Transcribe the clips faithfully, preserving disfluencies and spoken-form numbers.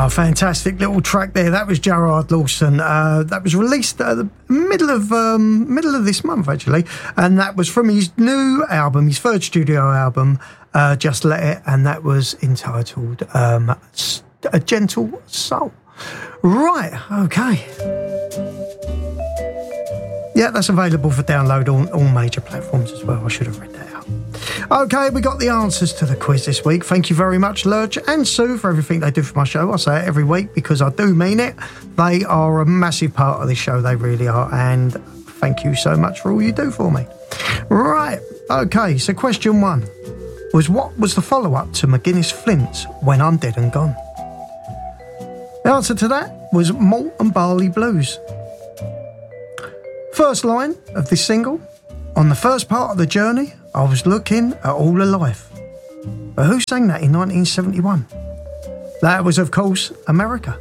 Oh, fantastic little track there. That was Gerard Lawson. Uh, that was released at the middle of um, middle of this month, actually, and that was from his new album, his third studio album, uh, Just Let It, and that was entitled um, A Gentle Soul. Right, okay. Yeah, that's available for download on all major platforms as well. I should have read that out. Okay, we got the answers to the quiz this week. Thank you very much, Lurch and Sue, for everything they do for my show. I say it every week because I do mean it. They are a massive part of this show, they really are. And thank you so much for all you do for me. Right, okay, so question one was, what was the follow-up to McGuinness Flint's When I'm Dead and Gone? The answer to that was Malt and Barley Blues. First line of this single: on the first part of the journey, I was looking at all of life. But who sang that in nineteen seventy-one? That was, of course, America.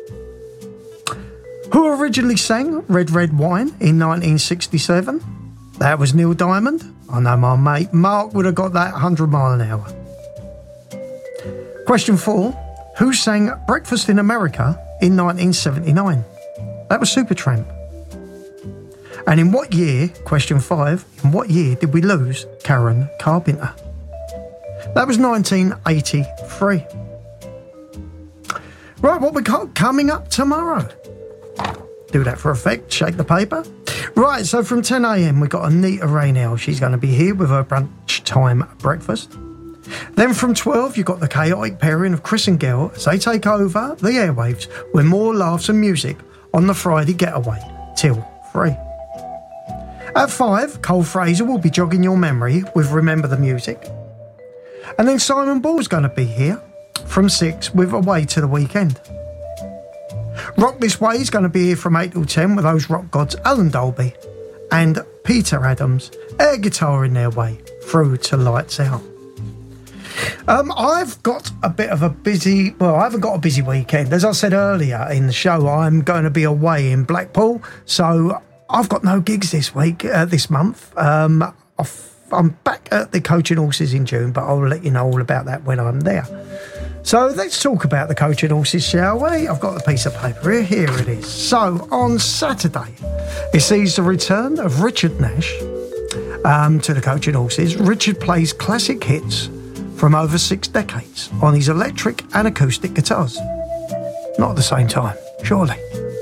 Who originally sang Red Red Wine in nineteen sixty-seven? That was Neil Diamond. I know my mate Mark would have got that one hundred mile an hour. Question four: who sang Breakfast in America in nineteen seventy-nine? That was Supertramp. And in what year, question five, in what year did we lose Karen Carpenter? That was nineteen eighty-three. Right, what we got coming up tomorrow? Do that for effect, shake the paper. Right, so from ten a.m. we've got Anita Raynell. She's going to be here with her brunch time breakfast. Then from twelve, you've got the chaotic pairing of Chris and Gail as they take over the airwaves with more laughs and music on the Friday getaway till three. At five, Cole Fraser will be jogging your memory with Remember the Music. And then Simon Ball's going to be here from six with Away to the Weekend. Rock This Way is going to be here from eight till ten with those rock gods Alan Dolby and Peter Adams, air guitar in their way through to Lights Out. Um, I've got a bit of a busy, well, I haven't got a busy weekend. As I said earlier in the show, I'm going to be away in Blackpool, so I've got no gigs this week, uh, this month. Um, I'm back at the Coach and Horses in June, but I'll let you know all about that when I'm there. So let's talk about the Coach and Horses, shall we? I've got the piece of paper here. Here it is. So on Saturday, it sees the return of Richard Nash um, to the Coach and Horses. Richard plays classic hits from over six decades on his electric and acoustic guitars. Not at the same time, surely.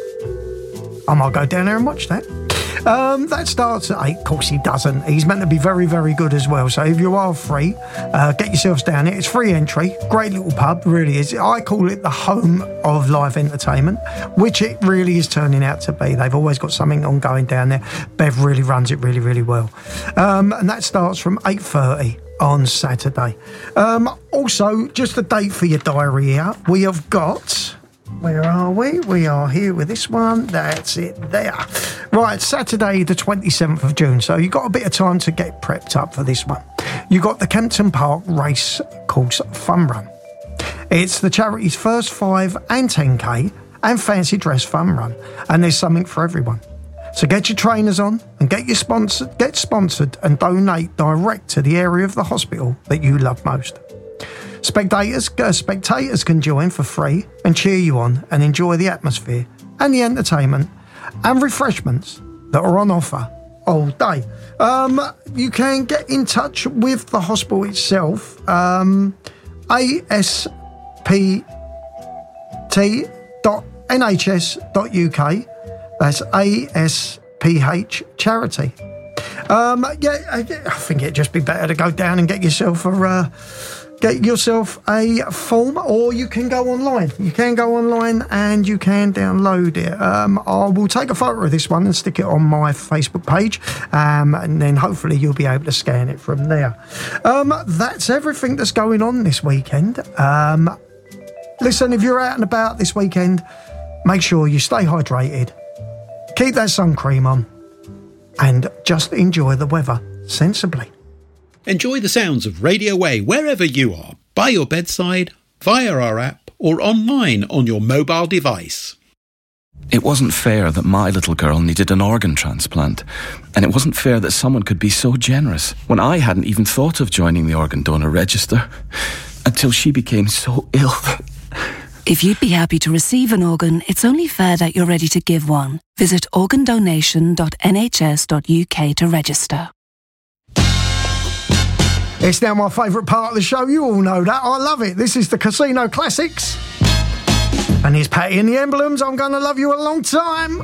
I might go down there and watch that. Um, that starts at eight. Of course he doesn't. He's meant to be very, very good as well. So if you are free, uh, get yourselves down here. It's free entry. Great little pub, really is. I call it the home of live entertainment, which it really is turning out to be. They've always got something ongoing down there. Bev really runs it really, really well. Um, and that starts from eight thirty on Saturday. Um, also, just a date for your diary here. We have got... Where are we? We are here with this one. That's it there. Right, Saturday the twenty-seventh of June. So you've got a bit of time to get prepped up for this one. You've got the Kempton Park Race Course Fun Run. It's the charity's first five and ten K and fancy dress fun run. And there's something for everyone. So get your trainers on and get your sponsored, get sponsored and donate direct to the area of the hospital that you love most. Spectators, uh, spectators can join for free and cheer you on and enjoy the atmosphere and the entertainment and refreshments that are on offer all day. Um, you can get in touch with the hospital itself, um, A S P T dot N H S dot U K. That's A S P H charity. Um, yeah, I think it'd just be better to go down and get yourself a... Uh, Get yourself a form, or you can go online. You can go online and you can download it. Um, I will take a photo of this one and stick it on my Facebook page, um, and then hopefully you'll be able to scan it from there. Um, that's everything that's going on this weekend. Um, listen, if you're out and about this weekend, make sure you stay hydrated, keep that sun cream on, and just enjoy the weather sensibly. Enjoy the sounds of Radio A wherever you are, by your bedside, via our app, or online on your mobile device. It wasn't fair that my little girl needed an organ transplant, and it wasn't fair that someone could be so generous when I hadn't even thought of joining the organ donor register, until she became so ill that If you'd be happy to receive an organ, it's only fair that you're ready to give one. Visit organ donation dot n h s dot u k to register. It's now my favourite part of the show. You all know that. I love it. This is the Casino Classics. And here's Patty and the Emblems. I'm going to love you a long time.